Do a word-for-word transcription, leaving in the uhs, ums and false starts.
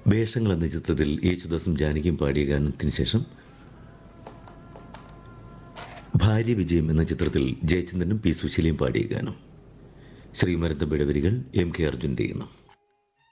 വേഷങ്ങൾ എന്ന ചിത്രത്തിൽ യേശുദാസും ജാനകിയും പാടിയ ഗാനത്തിന് ശേഷം ഭാര്യ വിജയം എന്ന ചിത്രത്തിൽ ജയചന്ദ്രനും പി സുശീലയും പാടിയ ഗാനം. ശ്രീമരത്തമ്പയുടെ വരികൾ എം കെ അർജുൻ്റെ ഈണം.